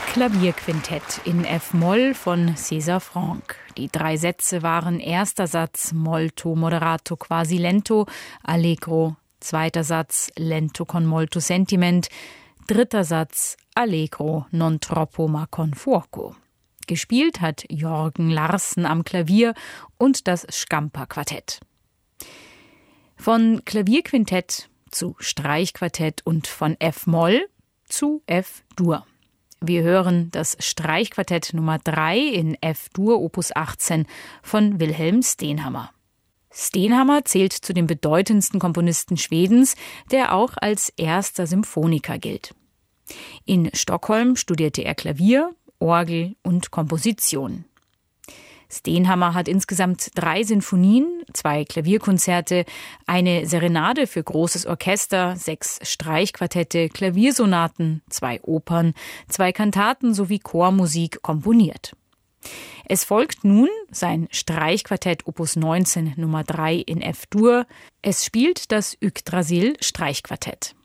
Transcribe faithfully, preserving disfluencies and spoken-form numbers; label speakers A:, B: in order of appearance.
A: Klavierquintett in F-Moll von César Franck. Die drei Sätze waren erster Satz molto moderato quasi lento, allegro, zweiter Satz lento con molto sentiment, dritter Satz allegro non troppo ma con fuoco. Gespielt hat Jörgen Larsen am Klavier und das Scamper-Quartett. Von Klavierquintett zu Streichquartett und von F-Moll zu F-Dur. Wir hören das Streichquartett Nummer drei in F-Dur Opus achtzehn von Wilhelm Stenhammar. Stenhammar zählt zu den bedeutendsten Komponisten Schwedens, der auch als erster Symphoniker gilt. In Stockholm studierte er Klavier, Orgel und Komposition. Stenhammar hat insgesamt drei Sinfonien, zwei Klavierkonzerte, eine Serenade für großes Orchester, sechs Streichquartette, Klaviersonaten, zwei Opern, zwei Kantaten sowie Chormusik komponiert. Es folgt nun sein Streichquartett Opus neunzehn Nummer drei in F-Dur. Es spielt das Yggdrasil Streichquartett.